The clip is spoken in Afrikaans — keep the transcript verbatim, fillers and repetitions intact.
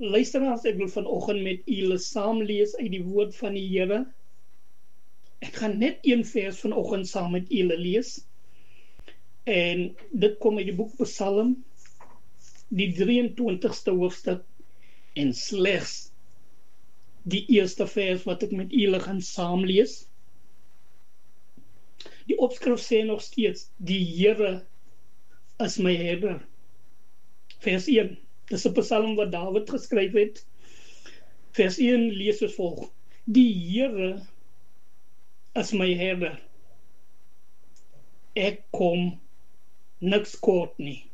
Luisteraars, ek wil vanoggend met julle saam lees uit die woord van die Here. Ek gaan net een vers vanoggend saam met julle lees. En dit kom uit die boek Psalm, die drieëntwintigste hoofstuk, en slegs die eerste vers wat ek met julle gaan saam lees. Die opskrif sê nog steeds, die Here is my herder. Vers een, dis 'n psalm wat Dawid geskryf het. Vers een lees as volg: Die Here is my herder. Ek kom niks kort nie.